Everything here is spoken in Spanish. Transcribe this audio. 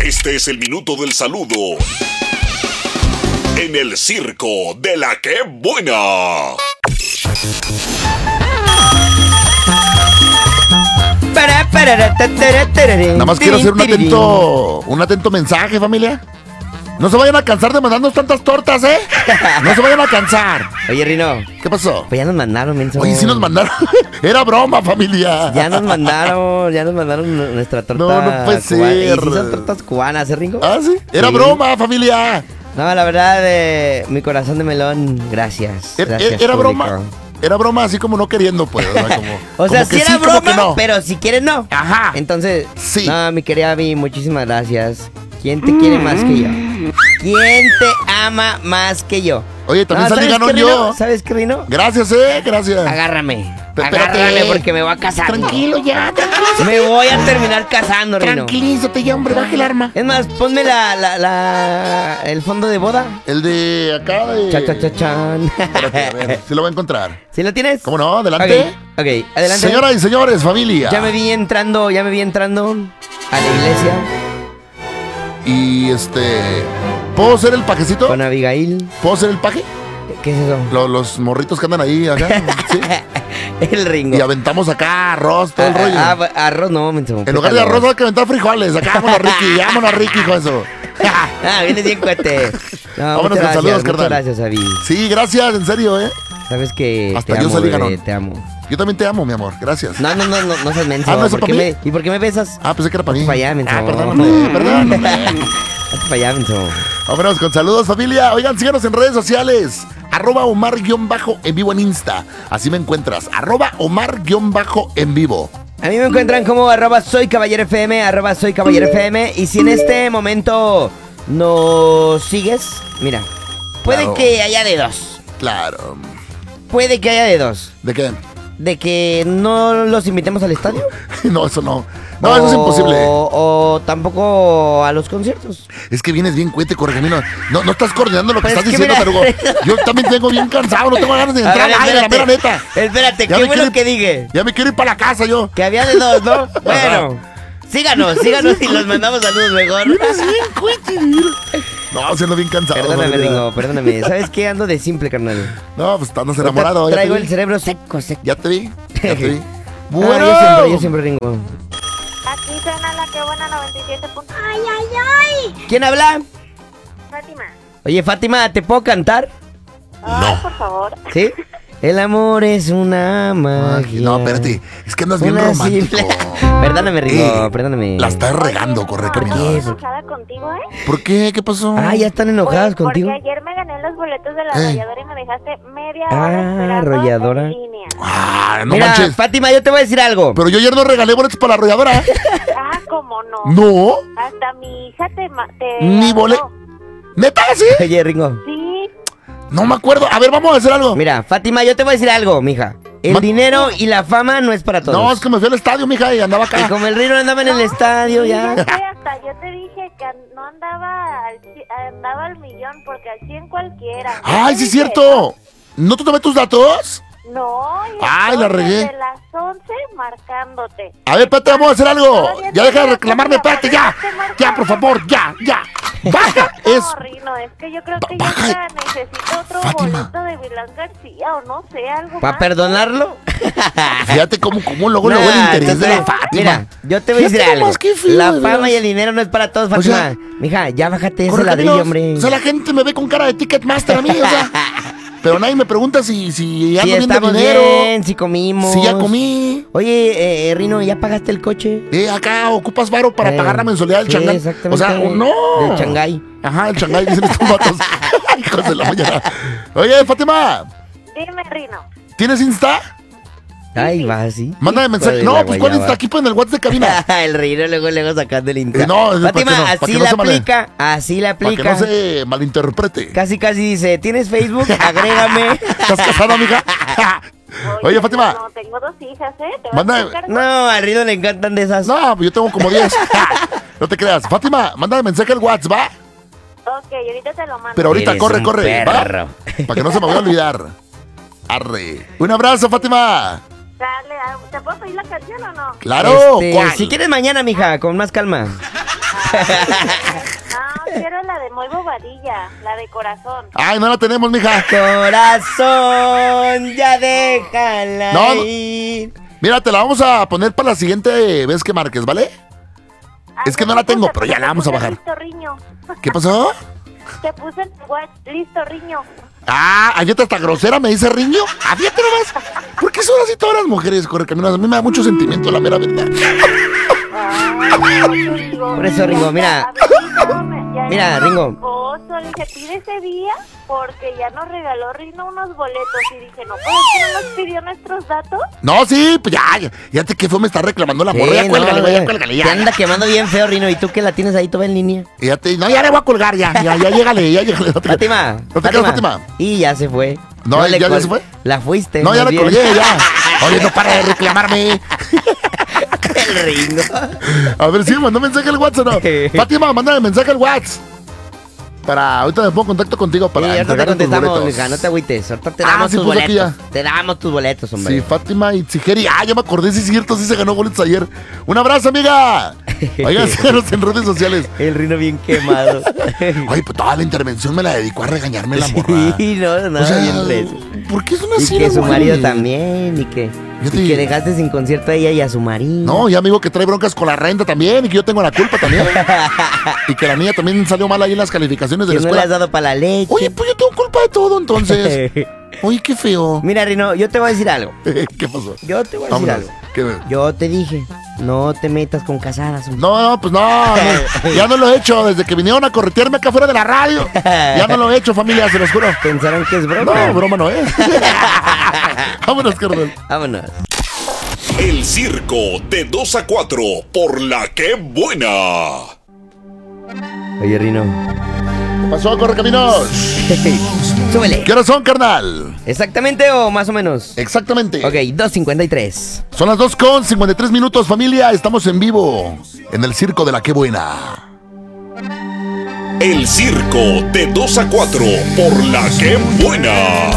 Este es el minuto del saludo en el circo de la que buena. Nada más quiero hacer un atento mensaje, familia. No se vayan a cansar de mandarnos tantas tortas, ¿eh? No se vayan a cansar. Oye, Rino. ¿Qué pasó? Pues ya nos mandaron, menso. Oye, sí nos mandaron. Era broma, familia. Ya nos mandaron nuestra torta. No puede ser. Y sí son tortas cubanas, ¿eh, Ringo? Ah, sí. Era broma, familia. No, la verdad, mi corazón de melón, gracias. Gracias, era público. broma. Era broma así como no queriendo, pues. O sea, sí era broma, no. pero si quieres, no. Ajá. Entonces, sí. No, mi querida Abby, muchísimas gracias. ¿Quién te quiere más que yo? ¿Quién te ama más que yo? Oye, también salí ganón yo. ¿Sabes qué, Rino? Gracias, gracias. Agárrame. Espérate. Agárrame porque me voy a casar. Tranquilo ya, tranquilo. Me voy a terminar casando, Rino. Tranquilízate ya, hombre, baja el arma. Es más, ponme el fondo de boda. El de acá de... Cha-cha-cha-chan. Espérate, a ver, si lo voy a encontrar. ¿Sí lo tienes? ¿Cómo no? Adelante. Ok, adelante. Señoras y señores, familia. Ya me vi entrando a la iglesia. Y ¿puedo ser el pajecito? Con Abigail. ¿Puedo ser el paje? ¿Qué es eso? Los morritos que andan ahí acá. ¿Sí? El Ringo. Y aventamos acá arroz, todo el rollo. Arroz no, menso. En lugar de arroz hay que aventar frijoles. Acá vámonos Ricky, hijo eso. Vienes bien cuete. No, vámonos con saludos, carnal. Muchas gracias, Abby. Sí, gracias, en serio, Sabes que hasta te yo amo, salí bebé, ganón. te amo. Yo también te amo, mi amor, gracias. No seas menso. ¿No es para mí? ¿Y por qué me besas? Pensé que era para mí. Para allá, menso. Perdóname. Para allá, menso. Vámonos con saludos, familia. Oigan, síganos en redes sociales. @Omar_en vivo en Insta. Así me encuentras. @Omar_en vivo. A mí me encuentran como @soycaballerofm, @soycaballerofm. Y si en este momento nos sigues, mira, puede que haya de dos. Claro. Puede que haya de dos. ¿De qué? ¿De que no los invitemos al estadio? No, eso no. No, eso es imposible. O tampoco a los conciertos. Es que vienes bien cuete, Correcamino. No estás coordinando lo que Pero estás es que diciendo, mira. pero yo también tengo bien cansado. No tengo ganas de entrar al aire, la mera neta. Espérate, Ya ¿qué me fue quiero lo que dije? Ya me quiero ir para la casa yo. Que había de dos, ¿no? Bueno, síganos y los mandamos saludos mejor. Vienes bien cuete. No, siendo bien cansado. Perdóname, Ringo, perdóname. ¿Sabes qué? Ando de simple, carnal. No, pues andas enamorado. Traigo el cerebro seco. Ya te vi. Bueno. Yo siempre, Ringo. Aquí suena la que buena 97. ¡Ay! ¿Quién habla? Fátima. Oye, Fátima, ¿te puedo cantar? No. Por favor. ¿Sí? El amor es una magia. No, espérate. Es que andas bien romántico. Perdóname, Ringo, perdóname. La estás regando, Correcamino. Estoy enojada contigo, ¿Por qué? ¿Qué pasó? ¿Ya están enojadas Pues, contigo? Porque ayer me gané los boletos de la arrolladora y me dejaste media hora esperando arrolladora. en línea. No Mira, manches. Fátima, yo te voy a decir algo. Pero yo ayer no regalé boletos para la arrolladora. ¿Cómo no? No. Hasta mi hija te Ni boleto. ¿Neta, sí? Oye, Ringo. Sí. No me acuerdo. A ver, vamos a hacer algo. Mira, Fátima, yo te voy a decir algo, mija. El dinero y la fama no es para todos. No, es que me fui al estadio, mija, y andaba acá. Y como el Rino andaba en el estadio, ya. Hasta yo te dije que no andaba al millón, porque al 100 cualquiera. Ay, sí es cierto. ¿No te tomé tus datos? No, ay, la regué. Desde las 11 marcándote. A ver, espérate, vamos a hacer algo. Ya deja de reclamarme, espérate, ya. Ya, por favor, ya. Baja. No, Rino, es que yo creo que baja. ya necesito otro boleto de Vilán García o no sé, algo ¿Para más. perdonarlo? Fíjate cómo luego el interés de la Fátima. Mira, yo te voy a decir algo. Feo, la fama y el dinero no es para todos, Fátima. O sea, mija, ya bájate ese ladrillo, hombre. O sea, la gente me ve con cara de Ticketmaster a mí, o sea. Pero nadie me pregunta si ando bien de dinero. Bien, si comimos. Si ya comí. Oye, Rino, ¿ya pagaste el coche? Acá ocupas varo para pagar la mensualidad del Shanghái. Exactamente. O sea, no. Del Shanghái. Ajá, el Shanghái, dicen estos vatos. Hijos de la mañana. Oye, Fátima. Dime, Rino. ¿Tienes Insta? Ay, va así. Mándame mensaje. No, pues ¿cuál Insta? Aquí en el WhatsApp de cabina. El Rino luego sacando el Insta. No, Fátima, así la aplica. Así la aplica. Para que no se malinterprete. Casi dice, ¿tienes Facebook? Agrégame. ¿Estás casada, amiga? Oye, Fátima. No, tengo 2 hijas, Mándame. No, al Rino le encantan de esas. No, yo tengo como 10. No te creas. Fátima, mándame mensaje al WhatsApp, ¿va? Ok, ahorita te lo mando. Pero ahorita, Eres corre, un ¿va? perro. Para que no se me vaya a olvidar. Arre. Un abrazo, Fátima. Dale, ¿te puedo pedir la canción o no? Claro. Si quieres mañana, mija, con más calma. quiero la de Muy Bobadilla, la de Corazón. Ay, no la tenemos, mija. Corazón, ya déjala No, no. ir. Mira, te la vamos a poner para la siguiente vez que marques, ¿vale? Es que no la tengo, pero ya la vamos a bajar. Listo, Riño. ¿Qué pasó? Te puse en el WhatsApp, listo, Riño. Hay otra hasta grosera, me dice Riño. Fíjate nomás. ¿Por qué son así todas las mujeres, Correcaminos? A mí me da mucho sentimiento, la mera verdad. Por eso, Ringo, mira. Mira, Ringo. Le dije, pide ese día porque ya nos regaló Rino unos boletos. Y dije, no, pues que no nos pidió nuestros datos. No, sí, pues ya te que fue, me está reclamando la morra. Ya cuélgale, güey, ya cuélgale, ya. Te anda quemando bien feo, Rino. ¿Y tú que la tienes ahí toda en línea? Ya le voy a colgar, ya llégale. No te Fátima. ¿No te quedas, Fátima? Y ya se fue. No, ¿ya se fue? La fuiste. No, ya la bien. colgué, ya. Oye, no para de reclamarme. El Ringo. A ver, sí, mandó mensaje al WhatsApp, ¿no? Fátima, mándame mensaje al WhatsApp. Ahorita me pongo en contacto contigo para ahorita te entregar tus contestamos, boletos. mija, no te agüites. Ahorita te damos sí, tus pues aquí boletos. ya. Te damos tus boletos, hombre. Sí, Fátima y Tsigeri. Ya me acordé, sí es cierto, sí se ganó boletos ayer. Un abrazo, amiga. Oigan, síganos en redes sociales. El Rino bien quemado. Oye, pues toda la intervención me la dedicó a regañarme la morra. Sí, no, O sea, bien recio. ¿por qué son Y así que las su marido mujeres? también, y que dejaste sin concierto a ella y a su marido. No, ya me digo que trae broncas con la renta también y que yo tengo la culpa también. Y que la niña también salió mal ahí en las calificaciones de Que la no le escuela. has dado para la leche. Oye, pues yo tengo culpa de todo entonces. Oye, qué feo. Mira, Rino, yo te voy a decir algo. ¿Qué pasó? Yo te voy a decir Vámonos. algo. ¿Qué? Yo te dije, no te metas con casadas. hombre. No, pues no, ya no lo he hecho. Desde que vinieron a corretearme acá fuera de la radio. Ya no lo he hecho, familia, se los juro. Pensaron que es broma. No, broma no es. Vámonos, carnal. Vámonos. El circo de 2 a 4 por la que buena. Oye, Rino. ¿Qué pasó, Correcaminos? Súbele. ¿Qué horas son, carnal? ¿Exactamente o más o menos? Exactamente. Ok, 2:53. Son las 2:53, familia. Estamos en vivo en el circo de la que buena. El circo de 2 a 4 por la que buena.